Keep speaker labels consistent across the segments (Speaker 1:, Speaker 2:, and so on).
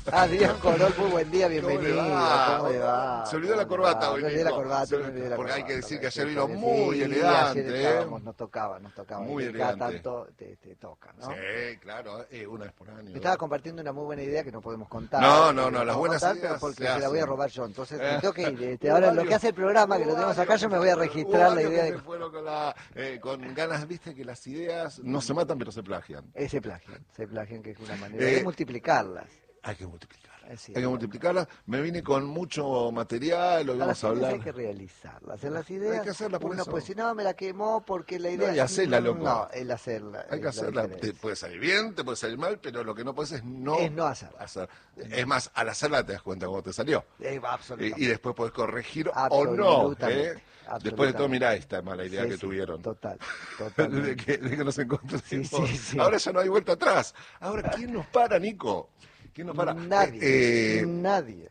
Speaker 1: Adrián Corol, muy buen día,
Speaker 2: ¿Cómo le
Speaker 1: bienvenido.
Speaker 2: va?
Speaker 1: ¿Cómo le va?
Speaker 2: Se olvidó la corbata hoy.
Speaker 1: Se olvidó la corbata,
Speaker 2: Porque hay que decir que ayer vino
Speaker 1: Sí,
Speaker 2: muy
Speaker 1: ayer
Speaker 2: elegante.
Speaker 1: estábamos, nos tocaba.
Speaker 2: Muy
Speaker 1: y cada
Speaker 2: elegante.
Speaker 1: tanto te toca, ¿no?
Speaker 2: Sí, claro, una vez por año.
Speaker 1: Me estaba compartiendo una muy buena idea que no podemos contar.
Speaker 2: No,
Speaker 1: no
Speaker 2: las
Speaker 1: podemos
Speaker 2: buenas
Speaker 1: contar,
Speaker 2: ideas
Speaker 1: pero porque
Speaker 2: se
Speaker 1: se la voy a
Speaker 2: hacen.
Speaker 1: robar yo. Entonces me tengo que ir. Ahora lo que hace el programa, que lo tenemos acá, yo me voy a registrar la idea
Speaker 2: que
Speaker 1: de...
Speaker 2: se fueron con ganas, viste, que las ideas no se matan, pero se plagian.
Speaker 1: Se plagian, que es una manera de multiplicarlas.
Speaker 2: Hay que multiplicarlas.
Speaker 1: Sí,
Speaker 2: Hay que multiplicarlas. Me vine con mucho material, hoy vamos a hablar.
Speaker 1: Hay que realizarlas. En las ideas,
Speaker 2: hay que hacerlas por
Speaker 1: uno
Speaker 2: eso.
Speaker 1: pues si no me la quemó porque la idea...
Speaker 2: No, y hacerla, loco.
Speaker 1: No, el hacerla.
Speaker 2: Hay que hacerla. Te puede salir bien, te puede salir mal, pero lo que no puedes es no hacerla. Es más, al hacerla te das cuenta cómo te salió.
Speaker 1: Absolutamente.
Speaker 2: Y después podés corregir o no. Después de todo, mirá esta mala idea que tuvieron.
Speaker 1: Total.
Speaker 2: de que nos encontramos.
Speaker 1: Sí.
Speaker 2: Ahora ya no hay vuelta atrás. Ahora, ¿quién nos para, Nico? ¿Quién nos para?
Speaker 1: Nadie.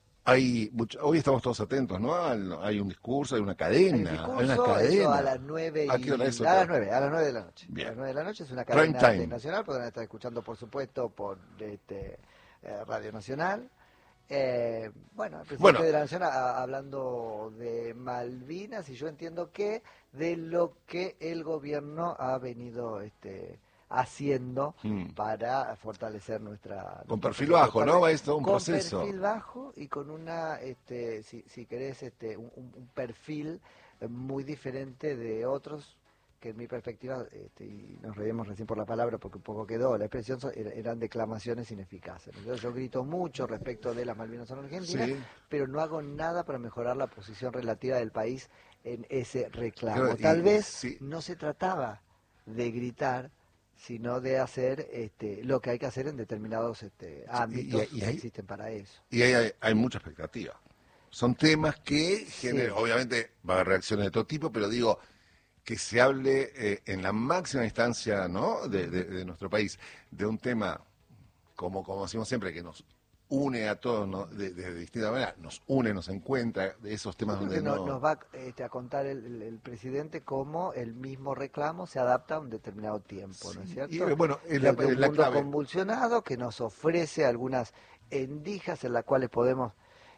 Speaker 2: Hoy estamos todos atentos, ¿no? Hay un discurso, hay una cadena.
Speaker 1: Hay una cadena. Eso a las 9
Speaker 2: ¿A qué hora es?
Speaker 1: A las 9 de la noche.
Speaker 2: Bien.
Speaker 1: A las 9 de la noche es una cadena nacional, podrán estar escuchando, por supuesto, por Radio Nacional. El presidente de la Nación hablando de Malvinas, y yo entiendo que de lo que el gobierno ha venido haciendo para fortalecer nuestra...
Speaker 2: Con perfil bajo, ¿no? Va esto un proceso.
Speaker 1: Con perfil bajo y con una, si querés, un perfil muy diferente de otros que en mi perspectiva, y nos reímos recién por la palabra porque un poco quedó, la expresión eran declamaciones ineficaces. Entonces yo grito mucho respecto de las Malvinas son argentinas, pero no hago nada para mejorar la posición relativa del país en ese reclamo. Tal vez no se trataba de gritar, sino de hacer lo que hay que hacer en determinados ámbitos que existen para eso.
Speaker 2: Y hay mucha expectativa. Son temas que generan, obviamente va a haber reacciones de todo tipo, pero digo, que se hable en la máxima instancia, ¿no?, de nuestro país, de un tema, como decimos siempre, que nos une a todos, ¿no?, de distinta manera, nos une, nos encuentra, de esos temas donde
Speaker 1: nos va a contar el presidente cómo el mismo reclamo se adapta a un determinado tiempo, ¿no es cierto?
Speaker 2: Y bueno, es
Speaker 1: un mundo
Speaker 2: clave.
Speaker 1: Convulsionado que nos ofrece algunas endijas en las cuales podemos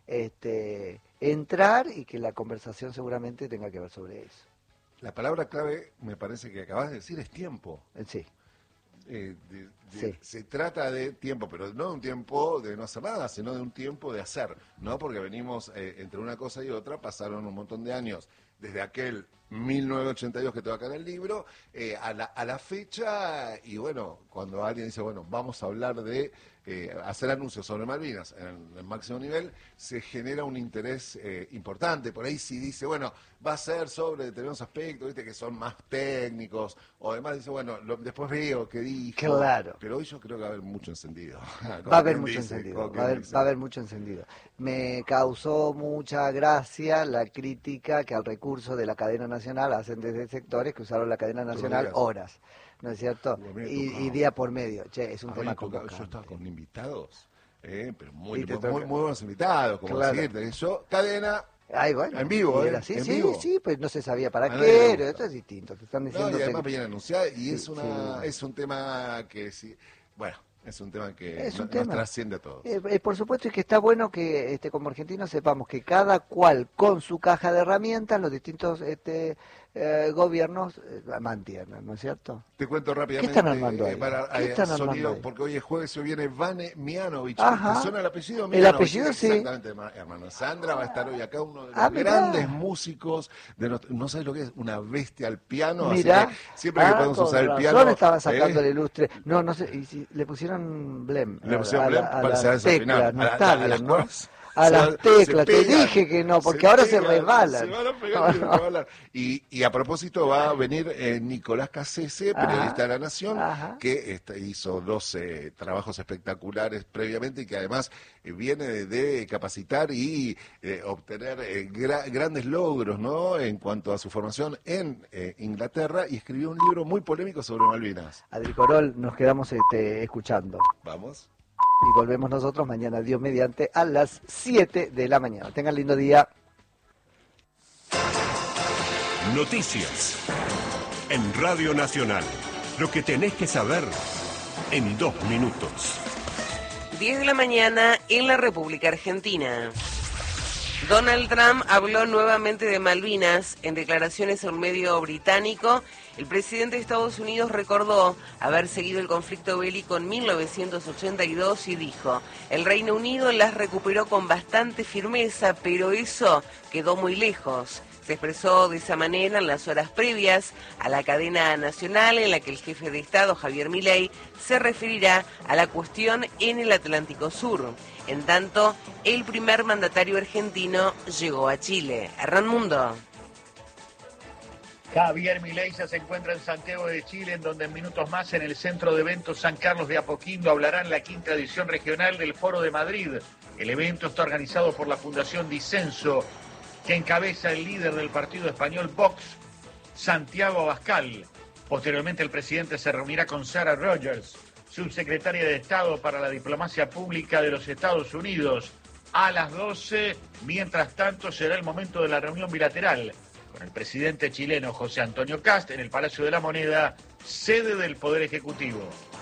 Speaker 1: entrar y que la conversación seguramente tenga que ver sobre eso.
Speaker 2: La palabra clave, me parece que acabas de decir, es tiempo.
Speaker 1: Sí.
Speaker 2: Se trata de tiempo, pero no de un tiempo de no hacer nada, sino de un tiempo de hacer, ¿no? Porque venimos entre una cosa y otra, pasaron un montón de años, desde aquel 1982 que te va acá en el libro, a la fecha, y bueno, cuando alguien dice, bueno, vamos a hablar de hacer anuncios sobre Malvinas en el máximo nivel, se genera un interés importante. Por ahí si dice, bueno, va a ser sobre determinados aspectos, viste, que son más técnicos, o además dice, bueno, después veo que dijo.
Speaker 1: Claro.
Speaker 2: Pero hoy yo creo que va a haber mucho encendido.
Speaker 1: Va a haber mucho encendido, va a haber mucho encendido. Me causó mucha gracia la crítica que al recurso de la cadena nacional hacen desde sectores que usaron la cadena nacional horas, ¿no es cierto? Y día por medio. Che, es un tema convocante.
Speaker 2: Yo estaba con invitados, pero muy buenos invitados, como decirte. Yo, cadena...
Speaker 1: Bueno,
Speaker 2: en vivo,
Speaker 1: sí, pues no se sabía para qué, pero esto es distinto. Te están diciendo
Speaker 2: y además venían anunciadas, y es un tema que es un tema que nos trasciende a todos.
Speaker 1: Por supuesto, y que está bueno que como argentinos sepamos que cada cual con su caja de herramientas, los distintos gobiernos mantienen, ¿no es cierto?
Speaker 2: Te cuento rápidamente.
Speaker 1: ¿Qué están armando ahí?
Speaker 2: Sonido, porque hoy es jueves, hoy viene Vane Mianovich. ¿Te suena el apellido?
Speaker 1: El apellido, sí.
Speaker 2: Exactamente, hermano. Sandra va a estar hoy acá, uno de los grandes músicos, no sabes lo que es, una bestia al piano.
Speaker 1: Mirá.
Speaker 2: Así que siempre que podemos usar el piano.
Speaker 1: Estaban sacando el ilustre. No sé, y si le pusieron blem.
Speaker 2: Le pusieron blem para
Speaker 1: las teclas, no está bien, ¿no?
Speaker 2: Cosas.
Speaker 1: A las teclas, te dije que no, porque ahora se resbalan.
Speaker 2: Se van a pegar y resbalan. Y a propósito va a venir Nicolás Cassese, periodista de La Nación, que hizo 12 trabajos espectaculares previamente y que además viene de capacitar y obtener grandes logros, ¿no?, en cuanto a su formación en Inglaterra, y escribió un libro muy polémico sobre Malvinas.
Speaker 1: Adri Corol, nos quedamos escuchando.
Speaker 2: Vamos.
Speaker 1: Y volvemos nosotros mañana, Dios mediante, a las 7 de la mañana. Tengan lindo día.
Speaker 3: Noticias en Radio Nacional. Lo que tenés que saber en 2 minutos.
Speaker 4: 10 de la mañana en la República Argentina. Donald Trump habló nuevamente de Malvinas. En declaraciones a un medio británico, el presidente de Estados Unidos recordó haber seguido el conflicto bélico en 1982 y dijo: el Reino Unido las recuperó con bastante firmeza, pero eso quedó muy lejos. Se expresó de esa manera en las horas previas a la cadena nacional en la que el jefe de Estado, Javier Milei, se referirá a la cuestión en el Atlántico Sur. En tanto, el primer mandatario argentino llegó a Chile. Hernán Mundo.
Speaker 5: Javier Milei ya se encuentra en Santiago de Chile, en donde en minutos más en el Centro de Eventos San Carlos de Apoquindo hablará en la 5ª edición regional del Foro de Madrid. El evento está organizado por la Fundación Disenso, que encabeza el líder del partido español Vox, Santiago Abascal. Posteriormente el presidente se reunirá con Sarah Rogers, subsecretaria de Estado para la Diplomacia Pública de los Estados Unidos, a las 12. Mientras tanto será el momento de la reunión bilateral con el presidente chileno José Antonio Kast en el Palacio de la Moneda, sede del Poder Ejecutivo.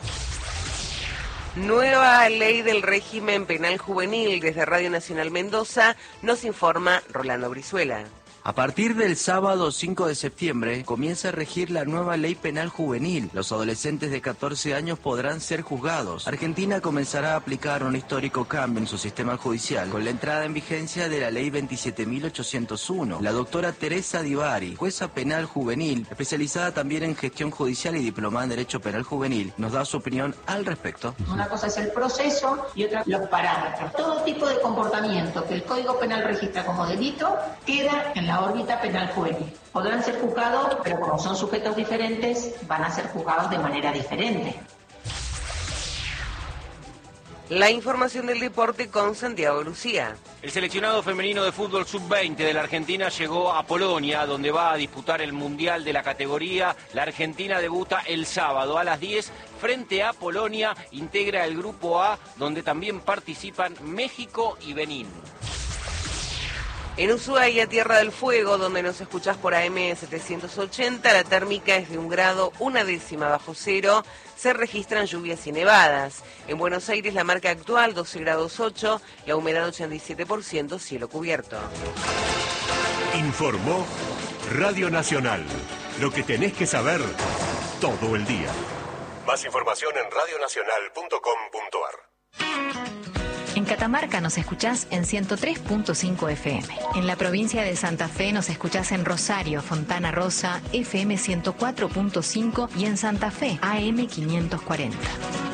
Speaker 4: Nueva ley del régimen penal juvenil. Desde Radio Nacional Mendoza nos informa Rolando Brizuela.
Speaker 6: A partir del sábado 5 de septiembre comienza a regir la nueva ley penal juvenil. Los adolescentes de 14 años podrán ser juzgados. Argentina comenzará a aplicar un histórico cambio en su sistema judicial con la entrada en vigencia de la ley 27.801. La doctora Teresa Divari, jueza penal juvenil, especializada también en gestión judicial y diplomada en Derecho Penal Juvenil, nos da su opinión al respecto.
Speaker 7: Una cosa es el proceso y otra los parámetros. Todo tipo de comportamiento que el Código Penal registra como delito queda en la órbita penal juvenil. Podrán ser juzgados, pero como son sujetos diferentes, van a ser juzgados de manera diferente.
Speaker 4: La información del deporte con Santiago Lucía.
Speaker 8: El seleccionado femenino de fútbol sub-20 de la Argentina llegó a Polonia, donde va a disputar el Mundial de la categoría. La Argentina debuta el sábado a las 10 frente a Polonia. Integra el Grupo A, donde también participan México y Benín.
Speaker 4: En Ushuaia, Tierra del Fuego, donde nos escuchás por AM 780, la térmica es de 1 grado, 1/10 bajo cero. Se registran lluvias y nevadas. En Buenos Aires, la marca actual, 12 grados 8, la humedad 87%, cielo cubierto.
Speaker 3: Informó Radio Nacional. Lo que tenés que saber todo el día. Más información en radionacional.com.ar.
Speaker 9: En Catamarca nos escuchás en 103.5 FM. En la provincia de Santa Fe nos escuchás en Rosario, Fontana Rosa, FM 104.5 y en Santa Fe, AM 540.